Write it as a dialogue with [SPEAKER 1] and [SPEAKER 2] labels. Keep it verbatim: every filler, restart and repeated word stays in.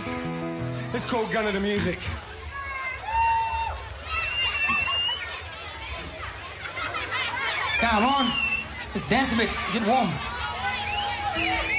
[SPEAKER 1] this. It's called Gun of the Music.
[SPEAKER 2] Come on, let's dance a bit, get warm.